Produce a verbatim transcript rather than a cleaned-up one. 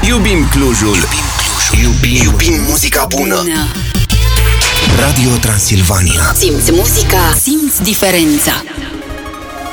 Iubim Clujul. Iubim Clujul. Iubim, Iubim muzica bună. bună. Radio Transilvania. Simți muzica, simți diferența.